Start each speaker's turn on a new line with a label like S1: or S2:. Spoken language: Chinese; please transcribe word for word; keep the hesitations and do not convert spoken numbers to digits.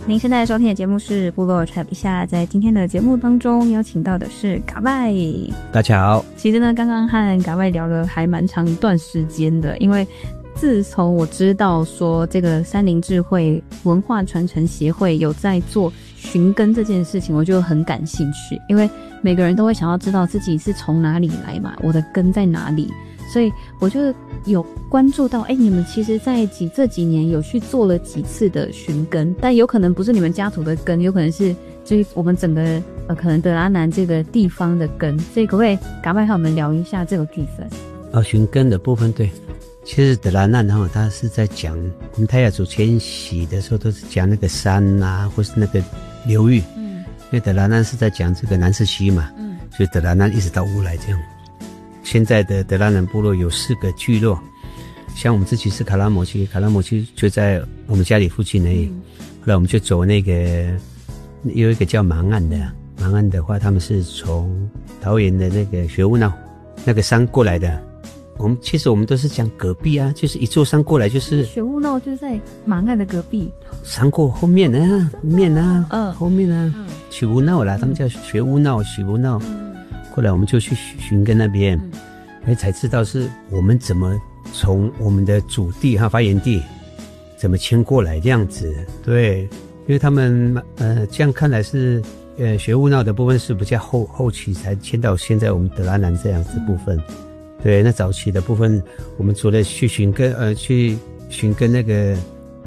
S1: 您现在收听的节目是部落 Chat 一下，在今天的节目当中邀请到的是嘎拜。
S2: 大家好。
S1: 其实呢，刚刚和嘎拜聊了还蛮长一段时间的，因为自从我知道说这个山林智慧文化传承协会有在做寻根这件事情，我就很感兴趣，因为每个人都会想要知道自己是从哪里来嘛，我的根在哪里，所以我就有关注到，哎，你们其实在几这几年有去做了几次的寻根，但有可能不是你们家族的根，有可能是就是我们整个呃可能德拉南这个地方的根，所以可不可以赶快和我们聊一下这个部分？
S2: 哦，寻根的部分，对，其实德拉难哈，他是在讲我们泰雅族迁徙的时候都是讲那个山啊，或是那个流域，嗯，因为德拉难是在讲这个南势溪嘛，嗯，所以德拉难一直到乌来这样。现在的德拉南部落有四个聚落，像我们自己是卡拉摩区，卡拉摩区就在我们家里附近而已。嗯、后来我们就走那个有一个叫芒岸的，芒岸的话，他们是从桃园的那个学务闹那个山过来的。我们其实我们都是讲隔壁啊，就是一座山过来就是
S1: 学务闹，就是在芒岸的隔壁，
S2: 山过后面啊，面啊，
S1: 嗯，
S2: 后面啊，嗯、学务闹啦，他们叫学务闹，学务闹。嗯，后来我们就去寻根那边，哎、嗯，才知道是我们怎么从我们的祖地哈发源地怎么迁过来这样子。对，因为他们呃这样看来是呃学务闹的部分是比较后后期才迁到现在我们德拉南这样子部分。嗯、对，那早期的部分我们除了去寻根呃去寻根那个